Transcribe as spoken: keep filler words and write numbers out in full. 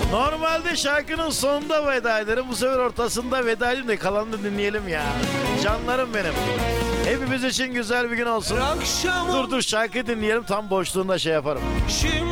Normalde şarkının sonunda veda ederim. Bu sefer ortasında veda edeyim de kalanını dinleyelim ya. Canlarım benim. Hepimiz için güzel bir gün olsun. Dur dur şarkı dinleyelim, tam boşluğunda şey yaparım. Şimdi